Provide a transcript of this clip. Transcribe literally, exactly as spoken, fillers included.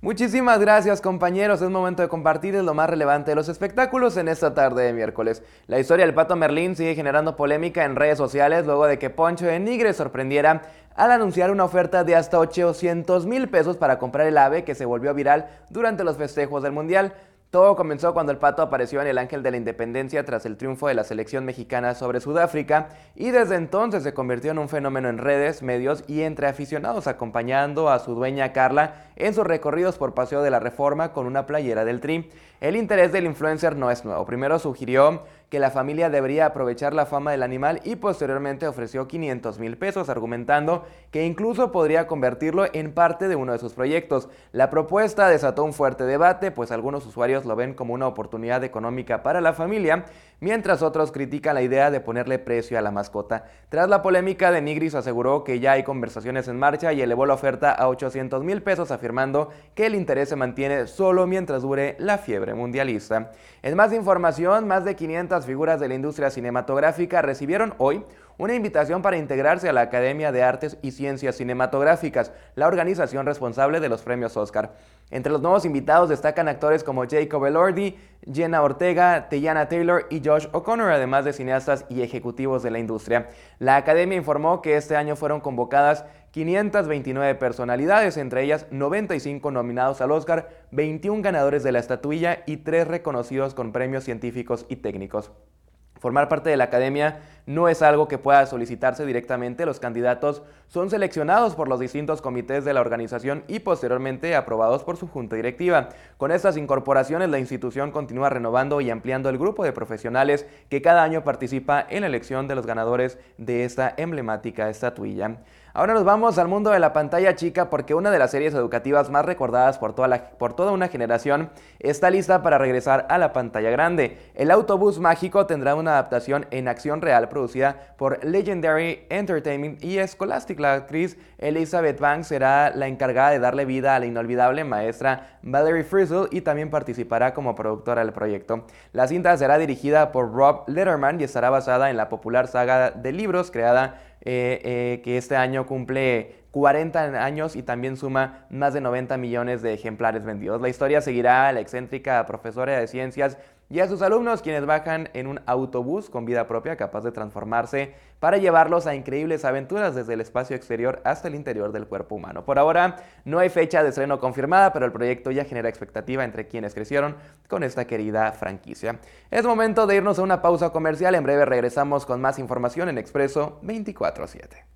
Muchísimas gracias, compañeros. Es momento de compartirles lo más relevante de los espectáculos en esta tarde de miércoles. La historia del Pato Merlín sigue generando polémica en redes sociales luego de que Poncho de Nigre sorprendiera al anunciar una oferta de hasta ochocientos mil pesos para comprar el ave que se volvió viral durante los festejos del Mundial. Todo comenzó cuando el Pato apareció en el Ángel de la Independencia tras el triunfo de la selección mexicana sobre Sudáfrica y desde entonces se convirtió en un fenómeno en redes, medios y entre aficionados, acompañando a su dueña Carla en sus recorridos por Paseo de la Reforma con una playera del Tri. El interés del influencer no es nuevo. Primero sugirió que la familia debería aprovechar la fama del animal y posteriormente ofreció quinientos mil pesos, argumentando que incluso podría convertirlo en parte de uno de sus proyectos. La propuesta desató un fuerte debate, pues algunos usuarios lo ven como una oportunidad económica para la familia, mientras otros critican la idea de ponerle precio a la mascota. Tras la polémica, de Nigris aseguró que ya hay conversaciones en marcha y elevó la oferta a ochocientos mil pesos, afirmando que el interés se mantiene solo mientras dure la fiebre mundialista. En más información, más de quinientas figuras de la industria cinematográfica recibieron hoy una invitación para integrarse a la Academia de Artes y Ciencias Cinematográficas, la organización responsable de los premios Oscar. Entre los nuevos invitados destacan actores como Jacob Elordi, Jenna Ortega, Teyana Taylor y Josh O'Connor, además de cineastas y ejecutivos de la industria. La Academia informó que este año fueron convocadas quinientas veintinueve personalidades, entre ellas noventa y cinco nominados al Oscar, veintiún ganadores de la estatuilla y tres reconocidos con premios científicos y técnicos. Formar parte de la academia no es algo que pueda solicitarse directamente. Los candidatos son seleccionados por los distintos comités de la organización y posteriormente aprobados por su junta directiva. Con estas incorporaciones, la institución continúa renovando y ampliando el grupo de profesionales que cada año participa en la elección de los ganadores de esta emblemática estatuilla. Ahora nos vamos al mundo de la pantalla chica, porque una de las series educativas más recordadas por toda, la, por toda una generación está lista para regresar a la pantalla grande. El Autobús Mágico tendrá una adaptación en acción real producida por Legendary Entertainment y Scholastic. La actriz Elizabeth Banks será la encargada de darle vida a la inolvidable maestra Valerie Frizzle y también participará como productora del proyecto. La cinta será dirigida por Rob Letterman y estará basada en la popular saga de libros creada Eh, eh, que este año cumple cuarenta años y también suma más de noventa millones de ejemplares vendidos. La historia seguirá a la excéntrica profesora de ciencias y a sus alumnos, quienes bajan en un autobús con vida propia capaz de transformarse para llevarlos a increíbles aventuras desde el espacio exterior hasta el interior del cuerpo humano. Por ahora no hay fecha de estreno confirmada, pero el proyecto ya genera expectativa entre quienes crecieron con esta querida franquicia. Es momento de irnos a una pausa comercial. En breve regresamos con más información en Expreso veinticuatro siete.